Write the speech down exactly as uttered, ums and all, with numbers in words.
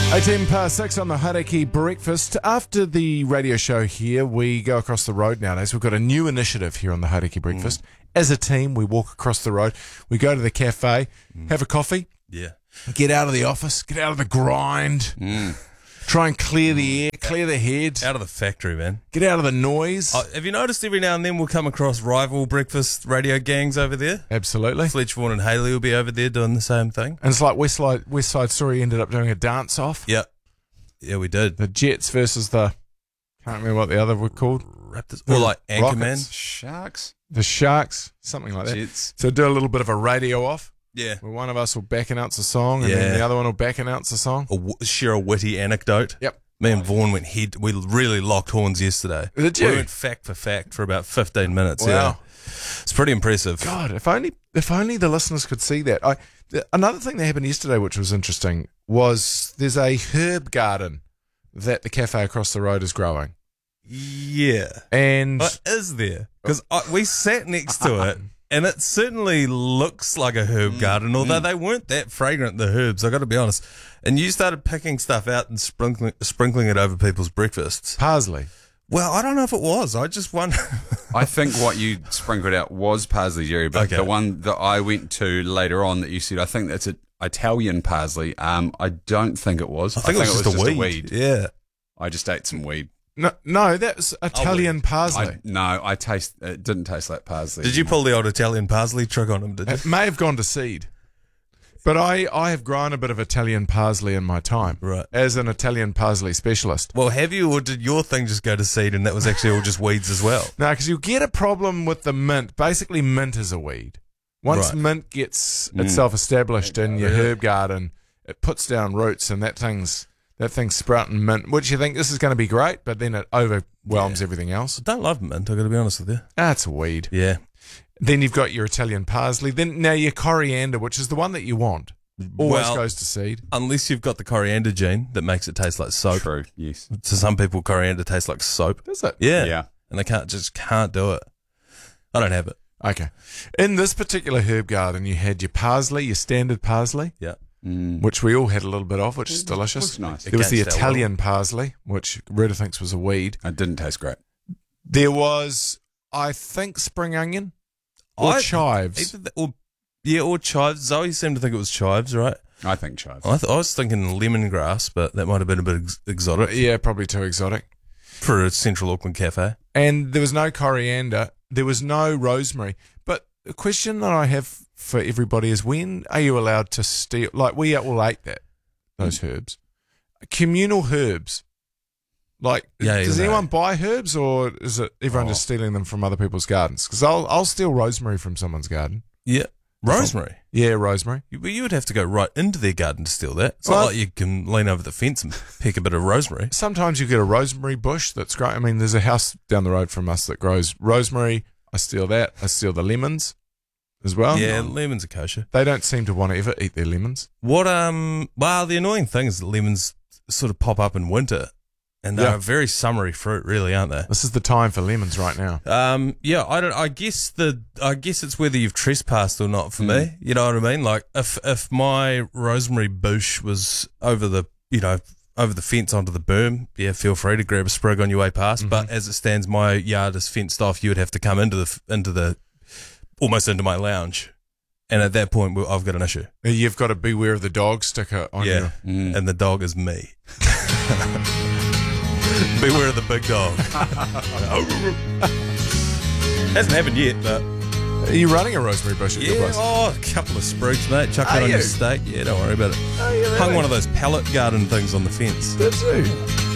eighteen past six on the Hauraki Breakfast. After the radio show here, we go across the road nowadays. We've got a new initiative here on the Hauraki Breakfast. Mm. As a team, we walk across the road. We go to the cafe, mm. have a coffee. Yeah. Get out of the office. Get out of the grind. Mm. Try and clear the air, clear the head. Out of the factory, man. Get out of the noise. Oh, have you noticed every now and then we'll come across rival breakfast radio gangs over there? Absolutely. Fletch Vaughan and Haley will be over there doing the same thing. And it's like West Side, West Side Story ended up doing a dance-off. Yeah. Yeah, we did. The Jets versus the... Can't remember what the other were called. Raptors. Or like Anchorman. Sharks. The Sharks. Something like that. Jets. So do a little bit of a radio off. Yeah. Where one of us will back announce a song and Yeah. then the other one will back announce a song. Or w- share a witty anecdote. Yep. Me and Vaughan went head. We really locked horns yesterday. Did you? We went fact for fact for about fifteen minutes. Wow. Yeah. It's pretty impressive. God, if only if only the listeners could see that. I th- another thing that happened yesterday, which was interesting, was there's a herb garden that the cafe across the road is growing. Yeah. And But is there? Because we sat next to it, and it certainly looks like a herb Mm, garden, although they weren't that fragrant, the herbs, I got to be honest. And you started picking stuff out and sprinkling, sprinkling it over people's breakfasts. parsley. Well, I don't know if it was. I just wonder. I think what you sprinkled out was parsley, Jerry, but Okay. the one that I went to later on that you said, I think that's an Italian parsley. Um, I don't think it was. I think, it was, just, a, weed. Yeah. I just ate some weed. No, no, that was Italian weed. parsley. I, no, I taste. It didn't taste like parsley. Did you pull the old Italian parsley trick on him, did you? It may have gone to seed. But I, I have grown a bit of Italian parsley in my time. Right. As an Italian parsley specialist. Well, have you, or did your thing just go to seed and that was actually all just weeds as well? No, because you'll get a problem with the mint. Basically, mint is a weed. Once Right. mint gets itself established in your Really? herb garden, it puts down roots, and that thing's that thing's sprouting mint, which you think this is going to be great, but then it overwhelms Yeah. everything else. I don't love mint, I got to be honest with you. Ah, it's a weed. Yeah. Then you've got your Italian parsley. Then now your coriander, which is the one that you want, always Well, goes to seed. Unless you've got the coriander gene that makes it taste like soap. True. Yes. To some people, coriander tastes like soap. Does it? Yeah. Yeah. And they can't just can't do it. I don't have it. Okay. In this particular herb garden, you had your parsley, your standard parsley, Yeah. Mm. which we all had a little bit of, which is delicious. was nice. There was the Against our Italian parsley, which Rita thinks was a weed. It didn't taste great. There was, I think, spring onion or I- chives. Either the, or, yeah, or chives. Zoe seemed to think it was chives, right? I think chives. I, th- I was thinking lemongrass, but that might have been a bit ex- exotic Yeah, probably too exotic. for a Central Auckland cafe. And there was no coriander. There was no rosemary. But the question that I have for everybody is, when are you allowed to steal? Like, we all ate that, those herbs. Communal herbs. Like, Yeah, does you know. anyone buy herbs, or is it everyone Oh. just stealing them from other people's gardens? Because I'll, I'll steal rosemary from someone's garden. Yeah. Rosemary. Yeah, rosemary. You, you would have to go right into their garden to steal that. It's Well- not like you can lean over the fence and pick a bit of rosemary. Sometimes you get a rosemary bush that's great. I mean, there's a house down the road from us that grows rosemary. I steal that. I steal the lemons as well. Yeah, lemons are kosher. They don't seem to want to ever eat their lemons. What, um, well, the annoying thing is that lemons sort of pop up in winter, and they're Yeah. a very summery fruit, really, aren't they? This is the time for lemons right now. Um, yeah, I don't. I guess the. I guess it's whether you've trespassed or not for me. You know what I mean? Like if if my rosemary bush was over the, you know, over the fence onto the berm, yeah, feel free to grab a sprig on your way past. But as it stands, my yard is fenced off. You would have to come into the into the almost into my lounge, and at that point, well, I've got an issue. You've got to beware of the dog sticker on Yeah, you. and the dog is me. Beware of the big dog. Hasn't happened yet, but Are you running a rosemary bush at your yeah, place? oh, a couple of sprigs, mate. Chuck Are that on you? your steak. Yeah, don't worry about it. Oh, yeah, Hung one of those pallet garden things on the fence. Did you?